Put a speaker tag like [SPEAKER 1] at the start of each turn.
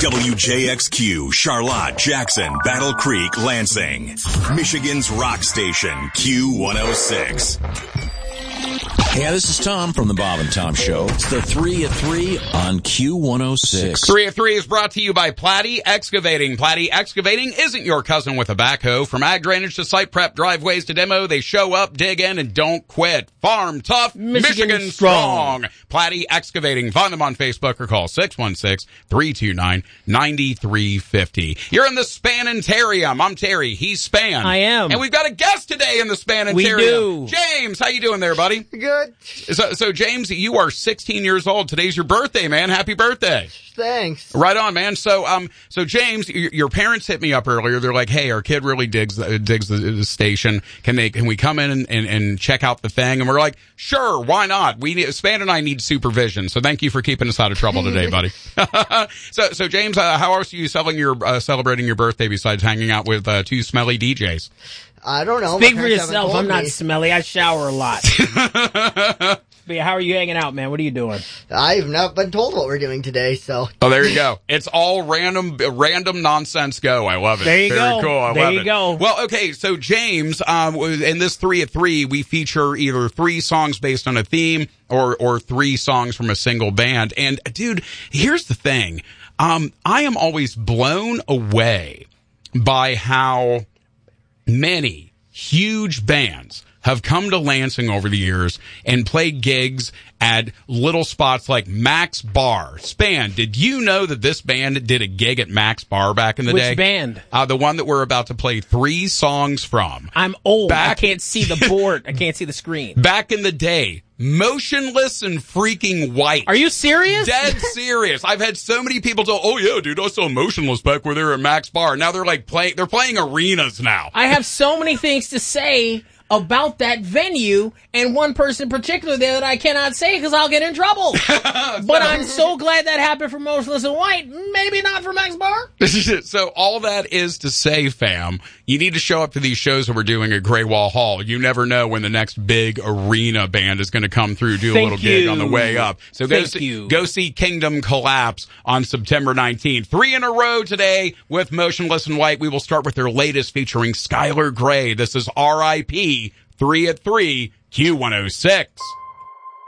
[SPEAKER 1] WJXQ, Charlotte, Jackson, Battle Creek, Lansing. Michigan's rock station, Q106.
[SPEAKER 2] Hey, this is Tom from the Bob and Tom Show. It's the 3 at 3 on Q106.
[SPEAKER 3] 3 at 3 is brought to you by Platte Excavating. Platte Excavating isn't your cousin with a backhoe. From ag drainage to site prep, driveways to demo, they show up, dig in, and don't quit. Farm tough, Michigan strong. Platte Excavating. Find them on Facebook or call 616-329-9350. You're in the Spanitarium. I'm Terry. He's Span.
[SPEAKER 4] I am.
[SPEAKER 3] And we've got a guest today in the Spanitarium.
[SPEAKER 4] We do.
[SPEAKER 3] James, how you doing there, buddy?
[SPEAKER 5] Good.
[SPEAKER 3] So James, you are 16 years old. Today's your birthday, man. Happy birthday.
[SPEAKER 5] Thanks.
[SPEAKER 3] Right on, man. So James, your parents hit me up earlier. They're like, "Hey, our kid really digs the station. Can we come in and check out the thing?" And we're like, "Sure, why not? Span and I need supervision. So thank you for keeping us out of trouble today, buddy." So James, how else are you celebrating your birthday besides hanging out with two smelly DJs?
[SPEAKER 5] I don't know.
[SPEAKER 4] Speak for yourself. I'm not smelly. I shower a lot. But how are you hanging out, man? What are you doing?
[SPEAKER 5] I've not been told what we're doing today, so.
[SPEAKER 3] Oh, there you go. It's all random nonsense go. I love it.
[SPEAKER 4] There you
[SPEAKER 3] Very
[SPEAKER 4] go.
[SPEAKER 3] Cool. I
[SPEAKER 4] there
[SPEAKER 3] love
[SPEAKER 4] you
[SPEAKER 3] it.
[SPEAKER 4] go.
[SPEAKER 3] Well, okay. So James, in this 3 at 3, we feature either 3 songs based on a theme or 3 songs from a single band. And dude, here's the thing. I am always blown away by how many huge bands have come to Lansing over the years and played gigs at little spots like Max Bar. Span, did you know that this band did a gig at Max Bar back in the day?
[SPEAKER 4] Which band?
[SPEAKER 3] The one that we're about to play 3 songs from.
[SPEAKER 4] I'm old. I can't see the board. I can't see the screen.
[SPEAKER 3] Back in the day, Motionless and Freaking White.
[SPEAKER 4] Are you serious?
[SPEAKER 3] Dead serious. I've had so many people tell, "Oh yeah, dude, I saw Motionless back where they were at Max Bar." Now they're like they're playing arenas now.
[SPEAKER 4] I have so many things to say about that venue and one person in particular there that I cannot say because I'll get in trouble. But I'm so glad that happened for Motionless and White. Maybe not for Max Bar.
[SPEAKER 3] So all that is to say, fam, you need to show up to these shows that we're doing at Gray Wall Hall. You never know when the next big arena band is going to come through, do a little gig on the way up. So go see Kingdom Collapse on September 19th. 3 in a row today with Motionless and White. We will start with their latest featuring Skylar Grey. This is R.I.P. 3 at 3, Q106.